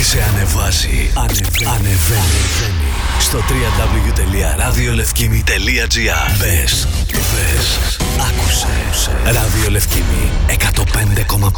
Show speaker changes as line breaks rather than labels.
σε ανεβάζει. Ανεβαίνει. Στο www.radiolevkimi.gr. Μπες, άκουσε. Ράδιο Λευκήμι 105,5.